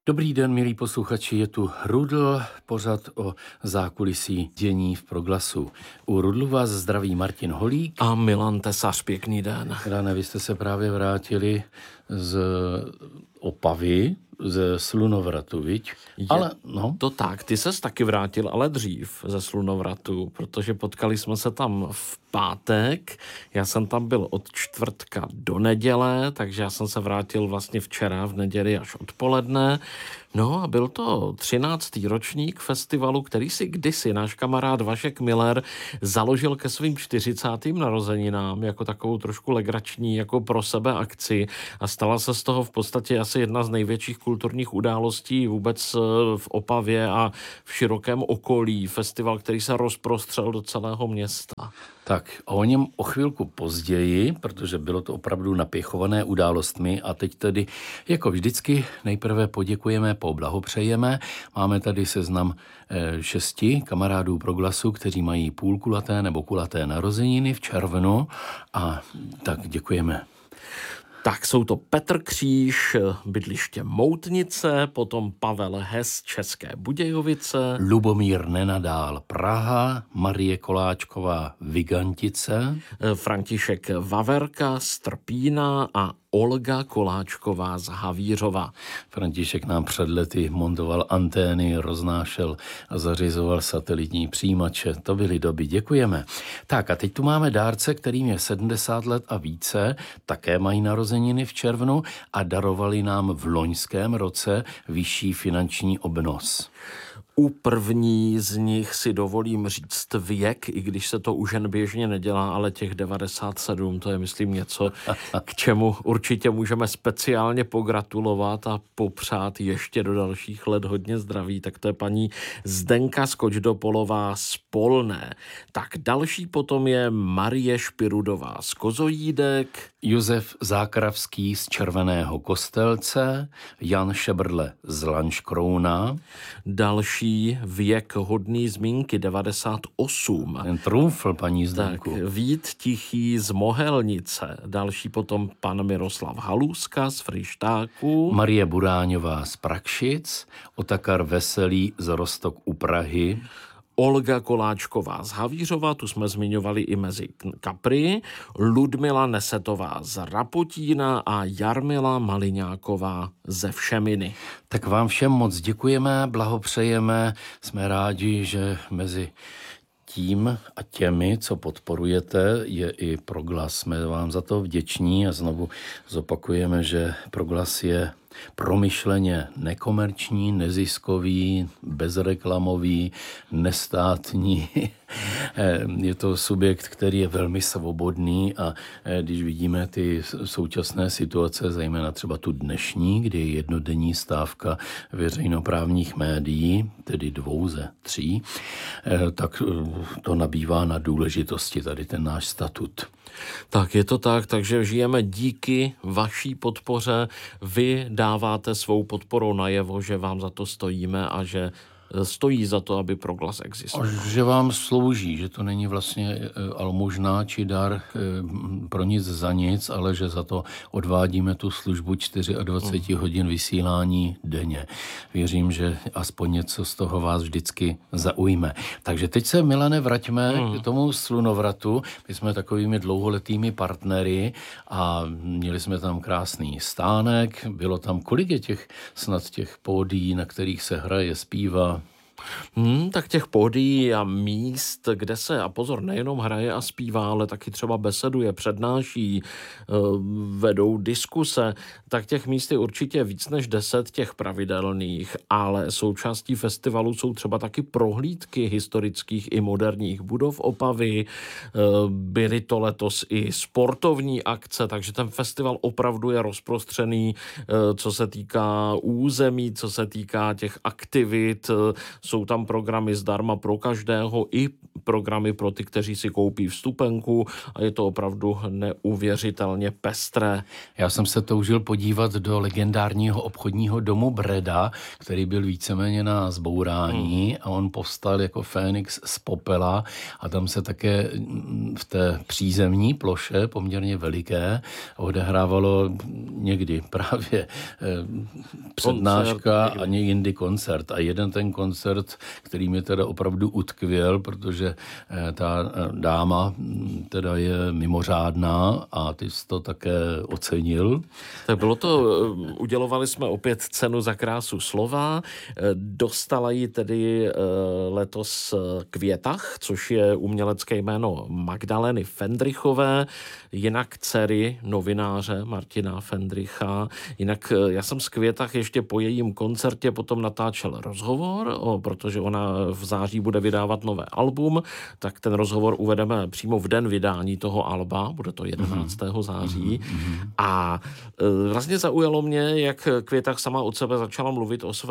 Dobrý den, milí posluchači, je tu Rudl, pořad o zákulisí dění v Proglasu. U Rudlu vás zdraví Martin Holík. A Milan Tesař, pěkný den. Ráne, vy jste se právě vrátili z Opavy, ze Slunovratu, viď? Ale no. To tak, ty ses taky vrátil, ale dřív ze Slunovratu, protože potkali jsme se tam v pátek, já jsem tam byl od čtvrtka do neděle, takže já jsem se vrátil vlastně včera v neděli až odpoledne. No a byl to 13. ročník festivalu, který si kdysi náš kamarád Vašek Miller založil ke svým 40. narozeninám jako takovou trošku legrační jako pro sebe akci a stala se z toho v podstatě asi jedna z největších kulturních událostí vůbec v Opavě a v širokém okolí. Festival, který se rozprostřel do celého města. Tak o něm o chvilku později, protože bylo to opravdu napěchované událostmi a teď tedy jako vždycky nejprve poděkujeme, poblahopřejeme. Máme tady seznam 6 kamarádů Proglasu, kteří mají půlkulaté nebo kulaté narozeniny v červnu a tak děkujeme. Tak jsou to Petr Kříž, bydliště Moutnice, potom Pavel Hes, České Budějovice, Lubomír Nenadál, Praha, Marie Koláčková, Vigantice, František Vaverka, Strpína a Olga Koláčková z Havířova. František nám před lety montoval antény, roznášel a zařizoval satelitní přijímače. To byly doby, děkujeme. Tak a teď tu máme dárce, kterým je 70 let a více, také mají narozeniny v červnu a darovali nám v loňském roce vyšší finanční obnos. U první z nich si dovolím říct věk, i když se to už jen běžně nedělá, ale těch 97, to je myslím něco, k čemu určitě můžeme speciálně pogratulovat a popřát ještě do dalších let hodně zdraví. Tak to je paní Zdenka Skočdopolová z Polné. Tak další potom je Marie Špirudová z Kozojídek, Josef Zákravský z Červeného Kostelce, Jan Šebrle z Lanškrouna. Další věk hodný zmínky 98. Ten trumfl, paní Zdenku. Tak, Vít Tichý z Mohelnice. Další potom pan Miroslav Halůzka z Fryštáku. Marie Buráňová z Prakšic, Otakar Veselý z Roztok u Prahy. Olga Koláčková z Havířova, tu jsme zmiňovali i mezi Kapry, Ludmila Nesetová z Rapotína a Jarmila Maliňáková ze Všeminy. Tak vám všem moc děkujeme, blahopřejeme, jsme rádi, že mezi tím a těmi, co podporujete, je i Proglas. Jsme vám za to vděční a znovu zopakujeme, že Proglas je promyšleně nekomerční, neziskový, bezreklamový, nestátní. Je to subjekt, který je velmi svobodný a když vidíme ty současné situace, zejména třeba tu dnešní, kdy je jednodenní stávka veřejnoprávních médií, tedy 2 ze 3, tak to nabývá na důležitosti tady ten náš statut. Tak je to tak, takže žijeme díky vaší podpoře. Vy dáváte svou podporou najevo, že vám za to stojíme a že stojí za to, aby Proglas existoval. A že vám slouží, že to není vlastně almužna či dar pro nic za nic, ale že za to odvádíme tu službu 24 hodin vysílání denně. Věřím, že aspoň něco z toho vás vždycky zaujme. Takže teď se, Milane, vraťme k tomu Slunovratu. My jsme takovými dlouholetými partnery a měli jsme tam krásný stánek. Bylo tam, kolik je snad těch pódií, na kterých se hraje, zpívá? Tak těch pódií a míst, kde se, a pozor, nejenom hraje a zpívá, ale taky třeba beseduje, přednáší, vedou diskuse, tak těch míst je určitě víc než 10 těch pravidelných, ale součástí festivalu jsou třeba taky prohlídky historických i moderních budov Opavy, byly to letos i sportovní akce, takže ten festival opravdu je rozprostřený, co se týká území, co se týká těch aktivit. jsou tam programy zdarma pro každého i programy pro ty, kteří si koupí vstupenku a je to opravdu neuvěřitelně pestré. Já jsem se toužil podívat do legendárního obchodního domu Breda, který byl víceméně na zbourání a on povstal jako Fénix z popela a tam se také v té přízemní ploše, poměrně veliké, odehrávalo někdy právě přednáška a jindy koncert. A jeden ten koncert, který mě teda opravdu utkvěl, protože ta dáma teda je mimořádná a ty jsi to také ocenil. Tak bylo to, udělovali jsme opět cenu za krásu slova, dostala ji tedy letos Květach, což je umělecké jméno Magdaleny Fendrichové, jinak dcery novináře Martina Fendricha. Jinak já jsem z Květach ještě po jejím koncertě potom natáčel rozhovor, protože ona v září bude vydávat nové album, tak ten rozhovor uvedeme přímo v den vydání toho alba, bude to 11. září. A vlastně zaujalo mě, jak Květach sama od sebe začala mluvit o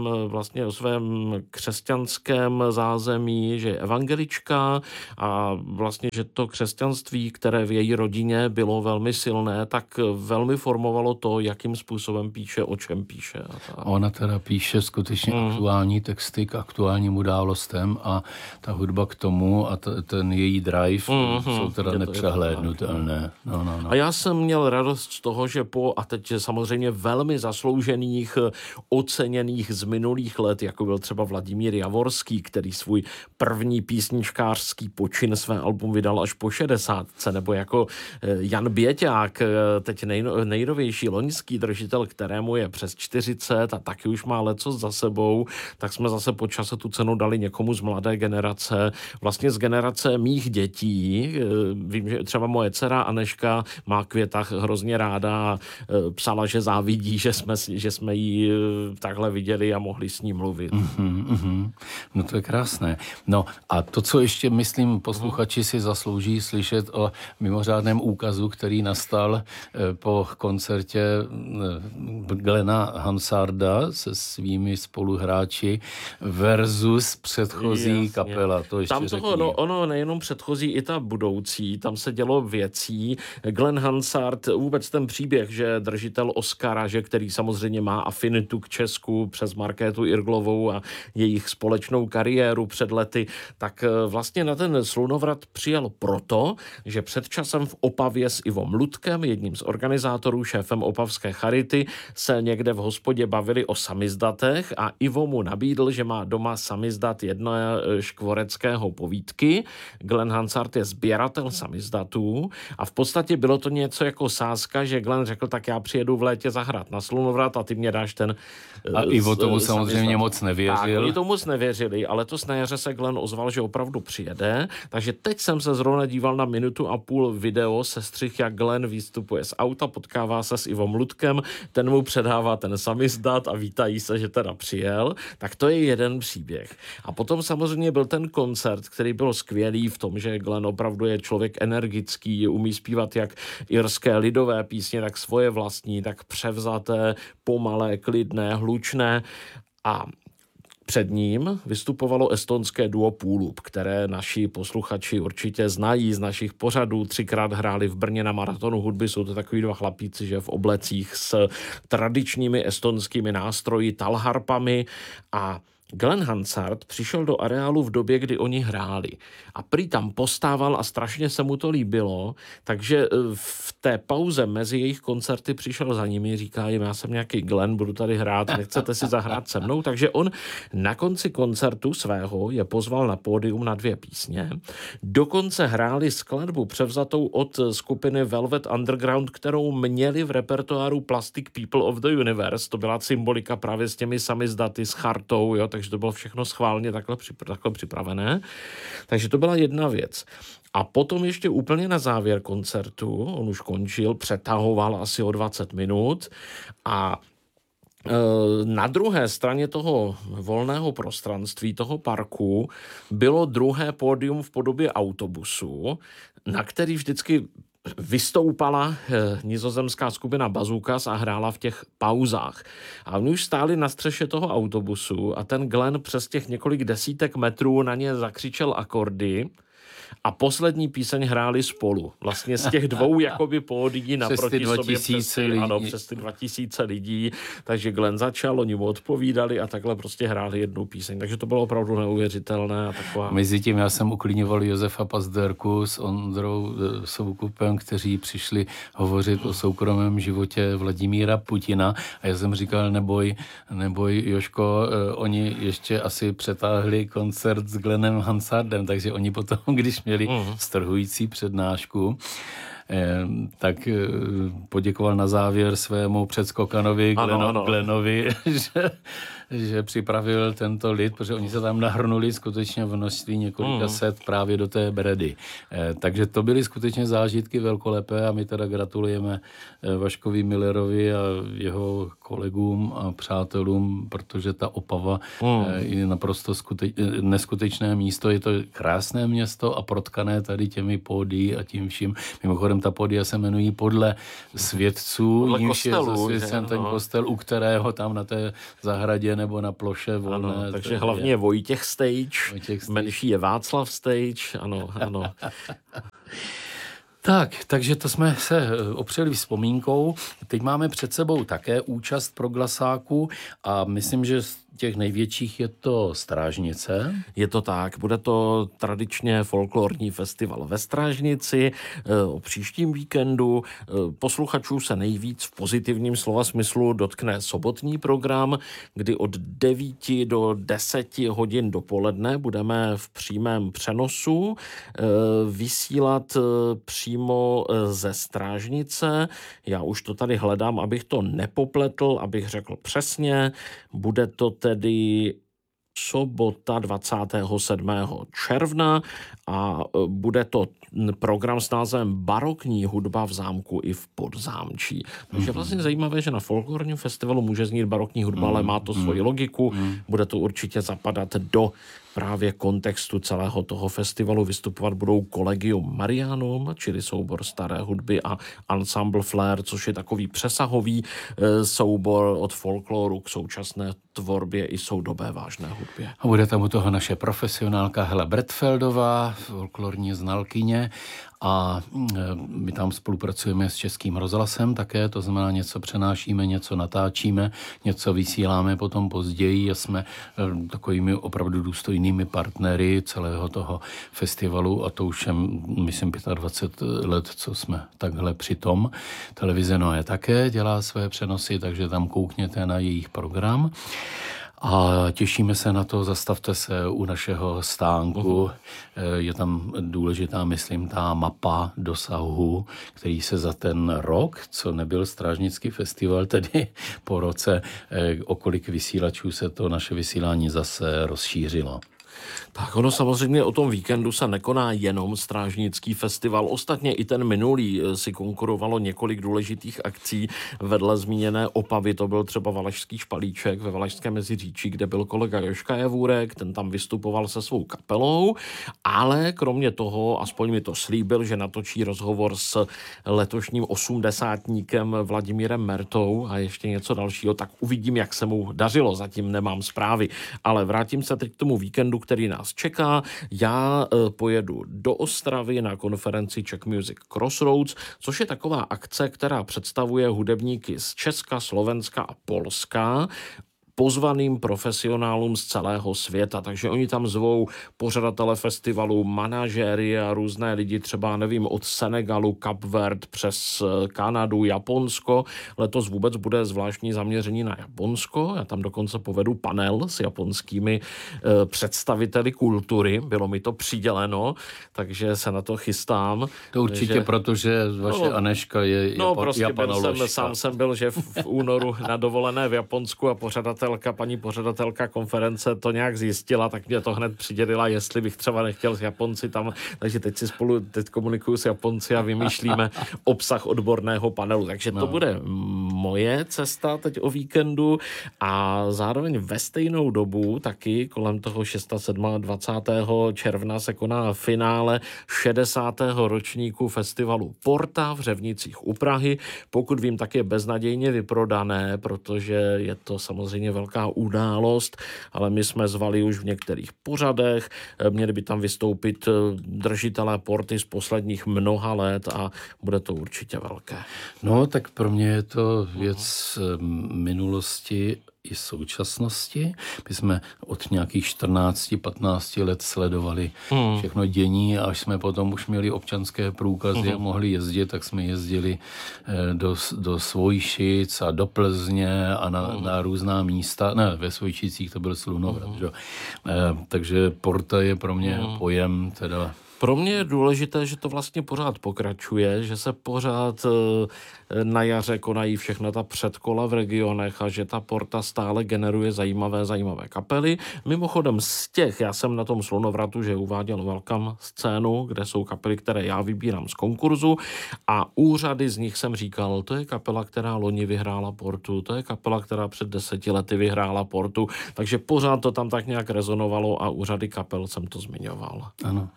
svém křesťanském zázemí, že je evangelička a vlastně, že to křesťanství, které v její rodině bylo velmi silné, tak velmi formovalo to, jakým způsobem píše, o čem píše. Ona teda píše skutečně aktuální texty k aktuálním událostem a ta hudba k tomu a ten její drive jsou teda nepřehlédnutelné. No. A já jsem měl radost z toho, že a teď samozřejmě velmi zasloužených, oceněných z minulých let, jako byl třeba Vladimír Javorský, který svůj první písničkářský počin své album vydal až po 60, nebo jako Jan Běťák, teď nejnovější loňský držitel, kterému je přes 40 a taky už má lecos za sebou, tak jsme zase po čase tu cenu dali někomu z mladé generace, vlastně z generace mých dětí. Vím, že třeba moje dcera Aneška má Květach hrozně ráda a psala, že závidí, že jsme ji takhle viděli a mohli s ní mluvit. No to je krásné. No a to, co ještě, myslím, posluchači si zaslouží slyšet o mimořádném úkazu, který nastal po koncertě Glena Hansarda se svými spoluhráči versus předchozí kapela. To ještě tam toho, ono nejenom předchozí, i ta budoucí, tam se dělo věcí. Glenn Hansard, vůbec ten příběh, že držitel Oscara, že který samozřejmě má afinitu k Česku přes Markétu Irglovou a jejich společnou kariéru před lety, tak vlastně na ten slunovrat přijel proto, že před časem v Opavě s Ivom Ludkem, jedním z organizátorů, šéfem opavské charity, se někde v hospodě bavili o samizdatech a Ivo mu nabídl, že má doma samizdat jedno škvoreckého povídky. Glenn Hansard je sběratel samizdatů a v podstatě bylo to něco jako sázka, že Glenn řekl, tak já přijedu v létě zahrát na slunovrat a ty mě dáš ten a Ivo tomu samozřejmě moc nevěřil. Tak, oni tomu moc nevěřili, ale to na jaře se Glenn ozval, že opravdu přijede, takže teď jsem se zrovna díval na 1,5 minuty video sestřih, jak Glenn vystupuje z auta, potkává se s Ivom Ludkem, ten mu předává ten samizdat a vítají se, že teda přijel, tak to je jeden příběh. A potom samozřejmě byl ten koncert, který byl skvělý v tom, že Glenn opravdu je člověk energický, umí zpívat jak irské lidové písně, tak svoje vlastní, tak převzaté, pomalé, klidné, hlučné a před ním vystupovalo estonské duo Půlup, které naši posluchači určitě znají z našich pořadů. 3krát hráli v Brně na maratonu hudby. Jsou to takový dva chlapíci, že v oblecích s tradičními estonskými nástroji, talharpami a Glenn Hansard přišel do areálu v době, kdy oni hráli. A prý tam postával a strašně se mu to líbilo, takže v té pauze mezi jejich koncerty přišel za nimi, říká jim, já jsem nějaký Glenn, budu tady hrát, nechcete si zahrát se mnou? Takže on na konci koncertu svého je pozval na pódium na 2 písně. Dokonce hráli skladbu převzatou od skupiny Velvet Underground, kterou měli v repertoáru Plastic People of the Universe. To byla symbolika právě s těmi samizdaty, s chartou, jo, takže to bylo všechno schválně takhle připravené. Takže to byla jedna věc. A potom ještě úplně na závěr koncertu, on už končil, přetahoval asi o 20 minut a na druhé straně toho volného prostranství, toho parku, bylo druhé pódium v podobě autobusu, na který vždycky vystoupala nizozemská skupina Bazookas a hrála v těch pauzách. A oni už stáli na střeše toho autobusu a ten Glenn přes těch několik desítek metrů na ně zakřičel akordy a poslední píseň hráli spolu. Vlastně z těch dvou jakoby pódií naproti sobě přes ty 2000 lidí. Takže Glenn začal, oni mu odpovídali a takhle prostě hráli jednu píseň. Takže to bylo opravdu neuvěřitelné. A taková... Mezitím já jsem uklidňoval Josefa Pazderku s Ondrou Soukupem, kteří přišli hovořit o soukromém životě Vladimíra Putina a já jsem říkal, neboj Jožko, oni ještě asi přetáhli koncert s Glennem Hansardem, takže oni potom, když měli strhující přednášku, tak poděkoval na závěr svému předskokanovi Glenovi, že připravil tento lid, protože oni se tam nahrnuli skutečně v množství několika set právě do té Bredy. Takže to byly skutečně zážitky velkolepé a my teda gratulujeme Vaškovi Millerovi a jeho kolegům a přátelům, protože ta Opava je naprosto neskutečné místo. Je to krásné město a protkané tady těmi pódií a tím vším. Mimochodem ta pódia se jmenují podle svědců, nímž je zasvěcen ten kostel, u kterého tam na té zahradě nebo na ploše volné. Ano, takže hlavně je Vojtěch Stage, menší je Václav Stage, ano. Takže to jsme se opřeli vzpomínkou. Teď máme před sebou také účast proglasáků a myslím, že z těch největších je to Strážnice. Je to tak, bude to tradičně folklorní festival ve Strážnici o příštím víkendu. Posluchačů se nejvíc v pozitivním slova smyslu dotkne sobotní program, kdy od 9 do 10 hodin dopoledne budeme v přímém přenosu vysílat přímo ze Strážnice. Já už to tady hledám, abych to nepopletl, abych řekl přesně. Bude to tedy sobota 27. června a bude to program s názvem Barokní hudba v zámku i v Podzámčí. Takže vlastně zajímavé, že na folklorním festivalu může znít barokní hudba, ale má to svoji logiku. Bude to určitě zapadat do právě kontextu celého toho festivalu. Vystupovat budou Collegium Marianum, čili soubor staré hudby, a Ensemble Flair, což je takový přesahový soubor od folkloru k současné tvorbě i soudobé vážné hudbě. A bude tam u toho naše profesionálka Hela Bretfeldová, folklorní znalkyně, a my tam spolupracujeme s Českým rozhlasem také, to znamená něco přenášíme, něco natáčíme, něco vysíláme potom později a jsme takovými opravdu důstojnými partnery celého toho festivalu a to už je, myslím, 25 let, co jsme takhle při tom. Televize Noé také dělá své přenosy, takže tam koukněte na jejich program. A těšíme se na to, zastavte se u našeho stánku. Je tam důležitá, myslím, ta mapa dosahu, který se za ten rok, co nebyl Strážnický festival, tedy po roce, o kolik vysílačů se to naše vysílání zase rozšířilo. Tak ono samozřejmě o tom víkendu se nekoná jenom Strážnický festival. Ostatně i ten minulý si konkurovalo několik důležitých akcí. Vedle zmíněné Opavy to byl třeba Valašský špalíček ve Valašském Meziříčí, kde byl kolega Jožka Javůrek, ten tam vystupoval se svou kapelou, ale kromě toho, aspoň mi to slíbil, že natočí rozhovor s letošním osmdesátníkem Vladimírem Mertou a ještě něco dalšího, tak uvidím, jak se mu dařilo, zatím nemám zprávy. Ale vrátím se teď k tomu víkendu, který nás čeká. Já pojedu do Ostravy na konferenci Czech Music Crossroads, což je taková akce, která představuje hudebníky z Česka, Slovenska a Polska pozvaným profesionálům z celého světa. Takže oni tam zvou pořadatele festivalu, manažéry a různé lidi, třeba nevím, od Senegalu, Kapverd přes Kanadu, Japonsko. Letos vůbec bude zvláštní zaměření na Japonsko. Já tam dokonce povedu panel s japonskými představiteli kultury. Bylo mi to přiděleno, takže se na to chystám. To určitě, protože vaše Aneška je prostě sám jsem byl, že v únoru na dovolené v Japonsku a pořadatel paní pořadatelka konference to nějak zjistila, tak mě to hned přidělila, jestli bych třeba nechtěl s Japonci tam, takže teď komunikuju s Japonci a vymýšlíme obsah odborného panelu, takže to bude moje cesta teď o víkendu a zároveň ve stejnou dobu taky kolem toho 26. 20. června se koná finále 60. ročníku festivalu Porta v Řevnicích u Prahy. Pokud vím, tak je beznadějně vyprodané, protože je to samozřejmě velká událost, ale my jsme zvali už v některých pořadech, měli by tam vystoupit držitelé Porty z posledních mnoha let a bude to určitě velké. No, tak pro mě je to věc minulosti i současnosti. My jsme od nějakých 14-15 let sledovali všechno dění a až jsme potom už měli občanské průkazy a mohli jezdit, tak jsme jezdili do Svojšic a do Plzně a na různá místa. Ne, ve Svojčicích to byl Slunovrat. Takže Porta je pro mě pojem teda. Pro mě je důležité, že to vlastně pořád pokračuje, že se pořád na jaře konají všechna ta předkola v regionech a že ta Porta stále generuje zajímavé kapely. Mimochodem z těch, já jsem na tom Slunovratu, že uváděl Welcome scénu, kde jsou kapely, které já vybírám z konkurzu a úřady z nich jsem říkal, to je kapela, která loni vyhrála Portu, to je kapela, která před 10 lety vyhrála Portu, takže pořád to tam tak nějak rezonovalo a úřady kapel jsem to zmiňoval. Ano.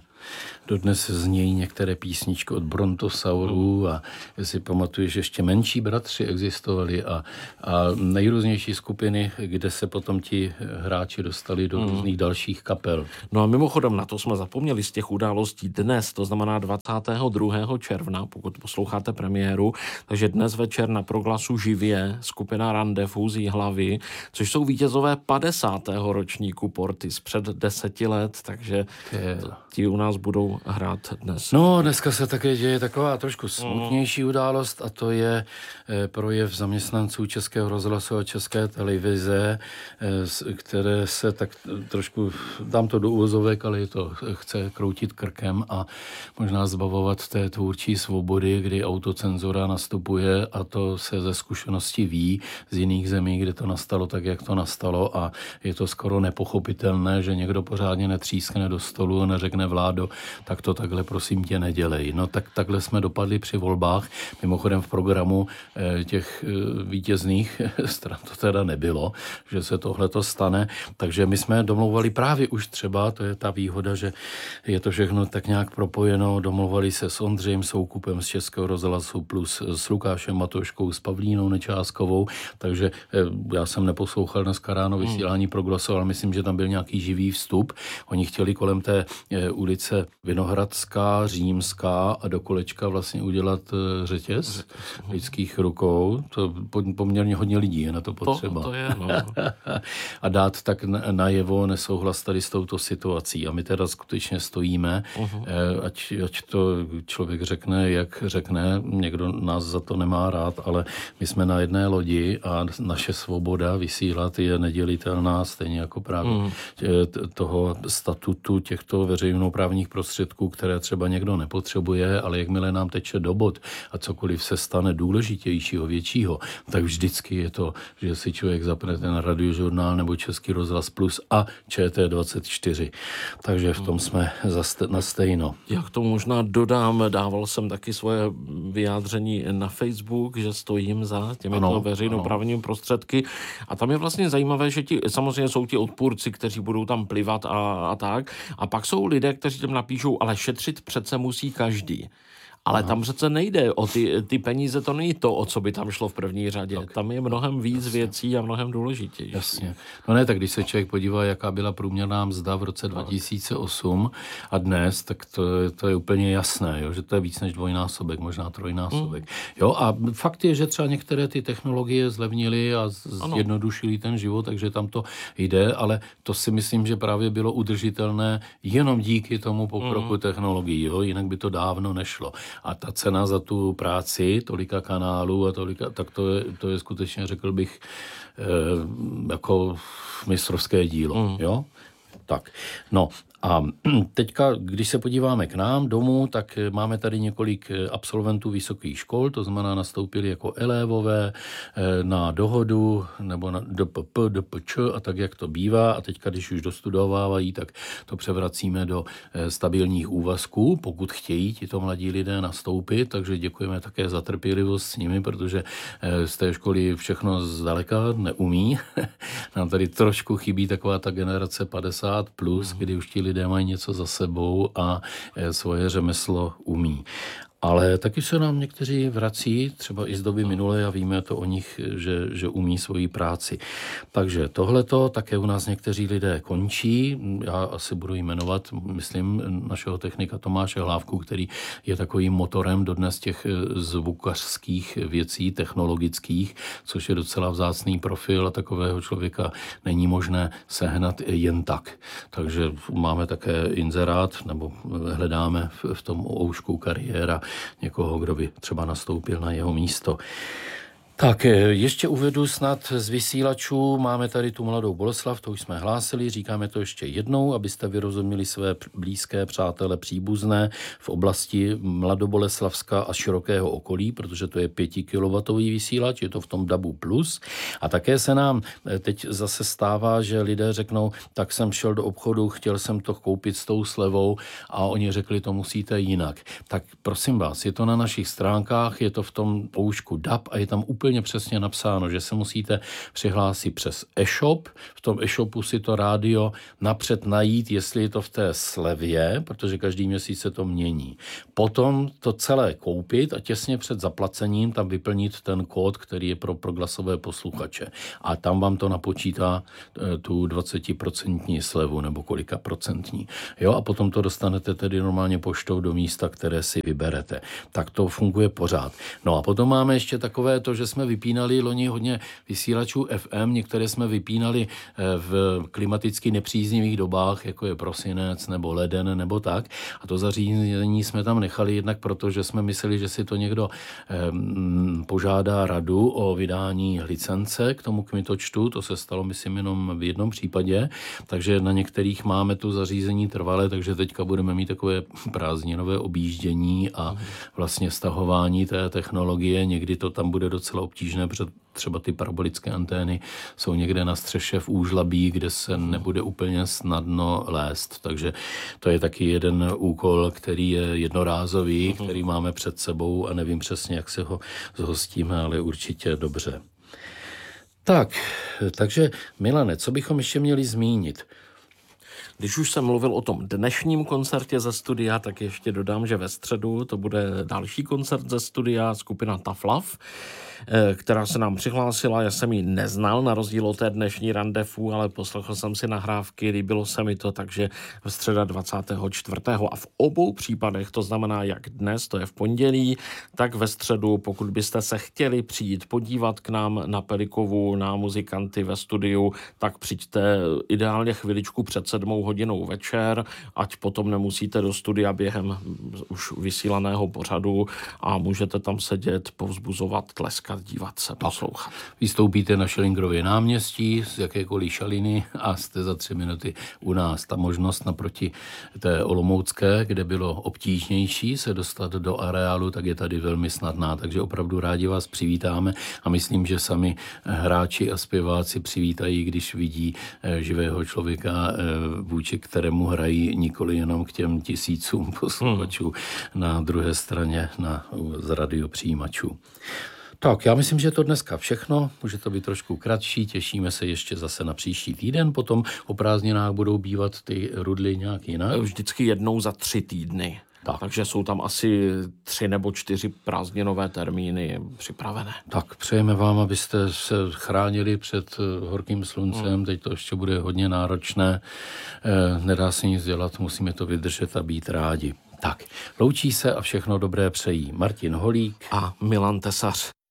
Dodnes znějí některé písničky od Brontosaurů a jestli pamatuješ, ještě menší bratři existovali a nejrůznější skupiny, kde se potom ti hráči dostali do různých dalších kapel. No a mimochodem na to jsme zapomněli z těch událostí dnes, to znamená 22. června, pokud posloucháte premiéru, takže dnes večer na Proglasu živě skupina Randevu z Jihlavy, což jsou vítězové 50. ročníku Porty z před 10 let, takže ti u nás budou hrát dnes. No, dneska se také děje taková trošku smutnější událost a to je projev zaměstnanců Českého rozhlasu a České televize, které se tak trošku, dám to do uvozovek, ale je to chce kroutit krkem a možná zbavovat té tvůrčí svobody, kdy autocenzura nastupuje a to se ze zkušenosti ví z jiných zemí, kde to nastalo tak, jak to nastalo a je to skoro nepochopitelné, že někdo pořádně netřískne do stolu a neřekne vládo, tak to takhle prosím tě nedělej. No tak takhle jsme dopadli při volbách. Mimochodem v programu těch vítězných stran to teda nebylo, že se tohleto stane. Takže my jsme domlouvali právě už třeba, to je ta výhoda, že je to všechno tak nějak propojeno, domlouvali se s Ondřejem Soukupem z Českého rozhlasu plus s Lukášem Matoškou, s Pavlínou Nečáskovou, takže já jsem neposlouchal dneska ráno vysílání Proglasu, ale myslím, že tam byl nějaký živý vstup. Oni chtěli kolem té ulice Vinohradská, Římská a do kolečka vlastně udělat řetěz lidských rukou. To poměrně hodně lidí je na to potřeba. To je, no. A dát tak najevo nesouhlas tady s touto situací. A my teda skutečně stojíme, ať to člověk řekne, jak řekne, někdo nás za to nemá rád, ale my jsme na jedné lodi a naše svoboda vysílat je nedělitelná, stejně jako právě toho statutu těchto veřejnoprávních prostředků, které třeba někdo nepotřebuje, ale jakmile nám teče do bod a cokoliv se stane důležitějšího, většího, tak vždycky je to, že si člověk zapne ten Radiožurnál nebo Český rozhlas Plus a ČT24. Takže v tom jsme na stejno. Já k tomu možná dodám, dával jsem taky svoje vyjádření na Facebook, že stojím za těmito veřejnoprávními prostředky a tam je vlastně zajímavé, že samozřejmě jsou ti odpůrci, kteří budou tam plivat a tak. A pak jsou lidé, kteří tam napíšou, ale šetřit přece musí každý. Ale tam přece nejde o ty peníze, to není to, o co by tam šlo v první řadě. Tak. Tam je mnohem víc věcí a mnohem důležitější. Jasně. No ne, tak když se člověk podívá, jaká byla průměrná mzda v roce 2008 a dnes, tak to je úplně jasné, jo, že to je víc než dvojnásobek, možná trojnásobek. Jo, a fakt je, že třeba některé ty technologie zlevnily a zjednodušily ten život, takže tam to jde, ale to si myslím, že právě bylo udržitelné jenom díky tomu pokroku technologií, jo, jinak by to dávno nešlo. A ta cena za tu práci, tolika kanálů a tolika, tak to je skutečně, řekl bych, jako mistrovské dílo, jo? Tak, no A teďka, když se podíváme k nám domů, tak máme tady několik absolventů vysokých škol, to znamená nastoupili jako elévové na dohodu nebo na DPP, DPČ a tak, jak to bývá. A teďka, když už dostudovávají, tak to převracíme do stabilních úvazků, pokud chtějí tito mladí lidé nastoupit. Takže děkujeme také za trpělivost s nimi, protože z té školy všechno zdaleka neumí. Nám tady trošku chybí taková ta generace 50+, kdy už ti lidé mají něco za sebou a svoje řemeslo umí. Ale taky se nám někteří vrací, třeba i z doby minulé a víme to o nich, že umí svoji práci. Takže tohleto také u nás někteří lidé končí. Já asi budu jmenovat, myslím, našeho technika Tomáše Hlávku, který je takovým motorem dodnes těch zvukařských věcí, technologických, což je docela vzácný profil a takového člověka není možné sehnat jen tak. Takže máme také inzerát, nebo hledáme v tom oušku kariéra někoho, kdo by třeba nastoupil na jeho místo. Tak, ještě uvedu snad z vysílačů. Máme tady tu Mladou Boleslav, to už jsme hlásili, říkáme to ještě jednou, abyste vyrozuměli své blízké přátele příbuzné v oblasti Mladoboleslavska a širokého okolí, protože to je 5 kW vysílač, je to v tom DABu+. A také se nám teď zase stává, že lidé řeknou, tak jsem šel do obchodu, chtěl jsem to koupit s tou slevou a oni řekli, to musíte jinak. Tak prosím vás, je to na našich stránkách, je to v tom oušku DAB a je tam úplně přesně napsáno, že se musíte přihlásit přes e-shop. V tom e-shopu si to rádio napřed najít, jestli je to v té slevě, protože každý měsíc se to mění. Potom to celé koupit a těsně před zaplacením tam vyplnit ten kód, který je pro proglasové posluchače. A tam vám to napočítá tu 20% slevu nebo kolika procentní. Jo, a potom to dostanete tedy normálně poštou do místa, které si vyberete. Tak to funguje pořád. No a potom máme ještě takové to, že jsme vypínali loni hodně vysílačů FM, některé jsme vypínali v klimaticky nepříznivých dobách, jako je prosinec nebo leden nebo tak. A to zařízení jsme tam nechali jednak proto, že jsme mysleli, že si to někdo požádá radu o vydání licence k tomu kmitočtu. To se stalo, myslím, jenom v jednom případě. Takže na některých máme tu zařízení trvalé, takže teďka budeme mít takové prázdninové objíždění a vlastně stahování té technologie. Někdy to tam bude docela obtížné, protože třeba ty parabolické antény jsou někde na střeše v úžlabí, kde se nebude úplně snadno lézt. Takže to je taky jeden úkol, který je jednorázový, který máme před sebou a nevím přesně, jak se ho zhostíme, ale určitě dobře. Tak, takže Milane, co bychom ještě měli zmínit? Když už jsem mluvil o tom dnešním koncertě ze studia, tak ještě dodám, že ve středu to bude další koncert ze studia, skupina Tough Love, která se nám přihlásila. Já jsem ji neznal, na rozdíl od té dnešní randevu, ale poslechl jsem si nahrávky, líbilo se mi to, takže v středa 24. A v obou případech, to znamená jak dnes, to je v pondělí, tak ve středu, pokud byste se chtěli přijít podívat k nám na Pelikovu, na muzikanty ve studiu, tak přijďte ideálně chviličku před 7 hodinou večer, ať potom nemusíte do studia během už vysílaného pořadu a můžete tam sedět, povzbuzovat, tleskat, dívat se, poslouchat. Vystoupíte na Schillingrově náměstí z jakékoliv šaliny a jste za 3 minuty u nás. Ta možnost naproti té olomoucké, kde bylo obtížnější se dostat do areálu, tak je tady velmi snadná, takže opravdu rádi vás přivítáme a myslím, že sami hráči a zpěváci přivítají, když vidí živého člověka, vůči kterému hrají nikoli jenom k těm tisícům posluchačů na druhé straně z radiopřijímačů. Tak, já myslím, že to dneska všechno. Může to být trošku kratší, těšíme se ještě zase na příští týden, potom o prázdninách budou bývat ty rudly nějak jinak. Vždycky jednou za 3 týdny. Tak. Takže jsou tam asi 3 nebo 4 prázdninové termíny připravené. Tak přejeme vám, abyste se chránili před horkým sluncem. Teď to ještě bude hodně náročné. Nedá se nic dělat, musíme to vydržet a být rádi. Tak, loučí se a všechno dobré přejí Martin Holík a Milan Tesař.